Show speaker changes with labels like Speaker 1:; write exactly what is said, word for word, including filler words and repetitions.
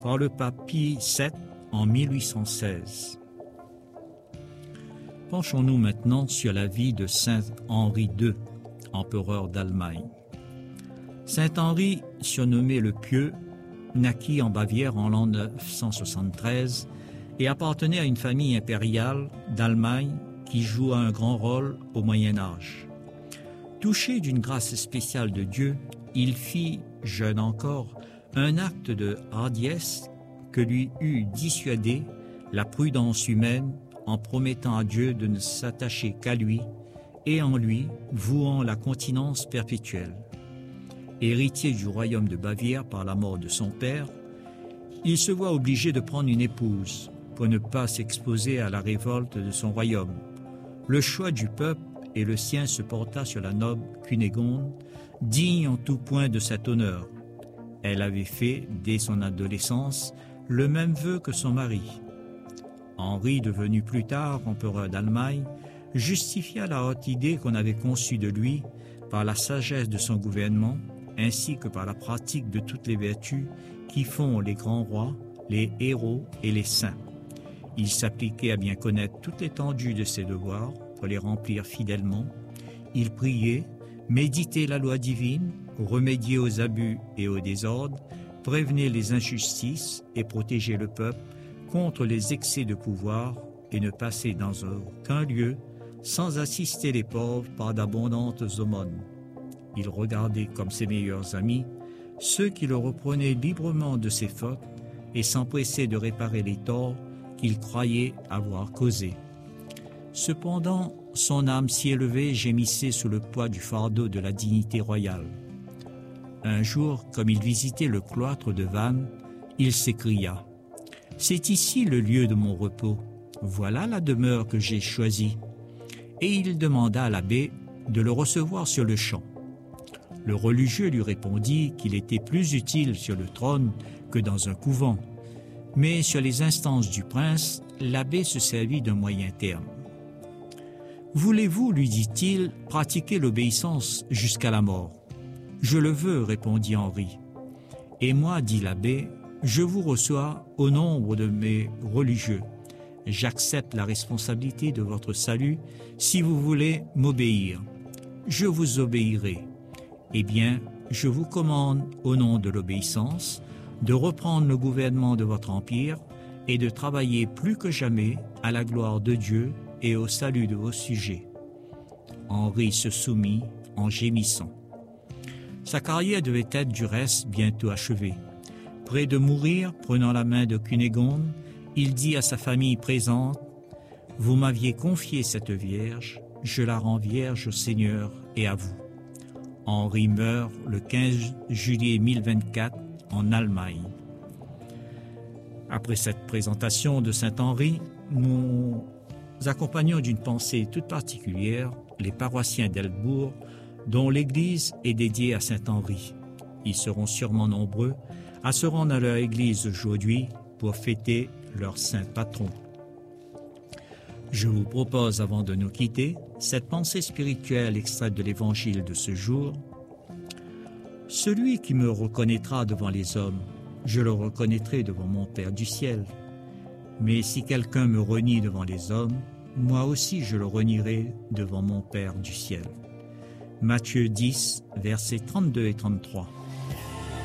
Speaker 1: par le pape Pie sept en mille huit cent seize. Penchons-nous maintenant sur la vie de saint Henri deux, empereur d'Allemagne. Saint Henri, surnommé le Pieux, naquit en Bavière en l'an neuf cent soixante-treize et appartenait à une famille impériale d'Allemagne qui joua un grand rôle au Moyen Âge. Touché d'une grâce spéciale de Dieu, il fit, jeune encore, un acte de hardiesse que lui eût dissuadé la prudence humaine en promettant à Dieu de ne s'attacher qu'à lui et en lui vouant la continence perpétuelle. Héritier du royaume de Bavière par la mort de son père, il se voit obligé de prendre une épouse pour ne pas s'exposer à la révolte de son royaume. Le choix du peuple et le sien se porta sur la noble Cunégonde, digne en tout point de cet honneur. Elle avait fait, dès son adolescence, le même vœu que son mari. Henri, devenu plus tard empereur d'Allemagne, justifia la haute idée qu'on avait conçue de lui par la sagesse de son gouvernement, ainsi que par la pratique de toutes les vertus qui font les grands rois, les héros et les saints. Il s'appliquait à bien connaître toute l'étendue de ses devoirs pour les remplir fidèlement. Il priait, méditait la loi divine, remédiait aux abus et aux désordres, prévenait les injustices et protégeait le peuple contre les excès de pouvoir et ne passait dans aucun lieu sans assister les pauvres par d'abondantes aumônes. Il regardait comme ses meilleurs amis ceux qui le reprenaient librement de ses fautes et s'empressait de réparer les torts qu'il croyait avoir causés. Cependant, son âme si élevée gémissait sous le poids du fardeau de la dignité royale. Un jour, comme il visitait le cloître de Vannes, il s'écria « C'est ici le lieu de mon repos, voilà la demeure que j'ai choisie. » Et il demanda à l'abbé de le recevoir sur le champ. Le religieux lui répondit qu'il était plus utile sur le trône que dans un couvent, mais sur les instances du prince, l'abbé se servit d'un moyen terme. « Voulez-vous, lui dit-il, pratiquer l'obéissance jusqu'à la mort ?»« Je le veux, répondit Henri. « Et moi, dit l'abbé, je vous reçois au nombre de mes religieux. J'accepte la responsabilité de votre salut si vous voulez m'obéir. Je vous obéirai. Eh bien, je vous commande, au nom de l'obéissance, de reprendre le gouvernement de votre empire et de travailler plus que jamais à la gloire de Dieu et au salut de vos sujets. » Henri se soumit en gémissant. Sa carrière devait être du reste bientôt achevée. Près de mourir, prenant la main de Cunégonde, il dit à sa famille présente « Vous m'aviez confié cette Vierge, je la rends vierge au Seigneur et à vous. » Henri meurt le quinze juillet mille vingt-quatre en Allemagne. Après cette présentation de saint Henri, nous accompagnons d'une pensée toute particulière les paroissiens d'Helbourg, dont l'église est dédiée à saint Henri. Ils seront sûrement nombreux à se rendre à leur église aujourd'hui pour fêter leur saint patron. Je vous propose, avant de nous quitter, cette pensée spirituelle extraite de l'évangile de ce jour. « Celui qui me reconnaîtra devant les hommes, je le reconnaîtrai devant mon Père du ciel. Mais si quelqu'un me renie devant les hommes, moi aussi je le renierai devant mon Père du ciel. » Matthieu dix, versets trente-deux et trente-trois.